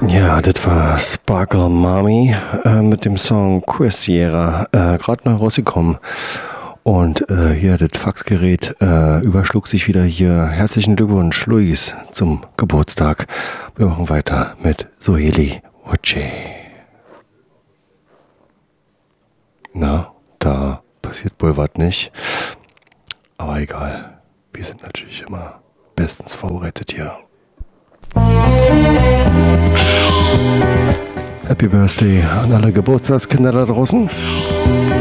Ja, das war Sparkle Mommy mit dem Song Quisiera, gerade neu rausgekommen. Und hier, das Faxgerät überschlug sich wieder hier. Herzlichen Glückwunsch, Luis, zum Geburtstag. Wir machen weiter mit Soheli Uche. Na, da passiert wohl was nicht. Aber egal, wir sind natürlich immer bestens vorbereitet hier. Happy Birthday an alle Geburtstagskinder da draußen.